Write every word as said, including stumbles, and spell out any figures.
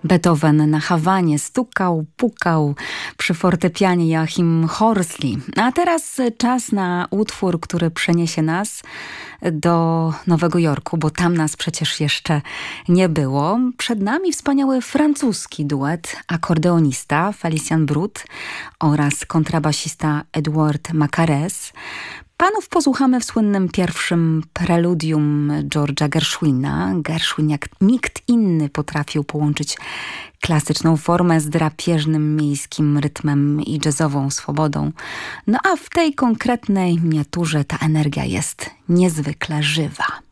Beethoven na Hawanie stukał, pukał przy fortepianie Joachim Horsley. A teraz czas na utwór, który przeniesie nas do Nowego Jorku, bo tam nas przecież jeszcze nie było. Przed nami wspaniały francuski duet, akordeonista Felicien Brut oraz kontrabasista Edouard Macarès. Panów posłuchamy w słynnym pierwszym preludium George'a Gershwina. Gershwin jak nikt inny potrafił połączyć klasyczną formę z drapieżnym miejskim rytmem i jazzową swobodą. No a w tej konkretnej miniaturze ta energia jest niezwykle żywa.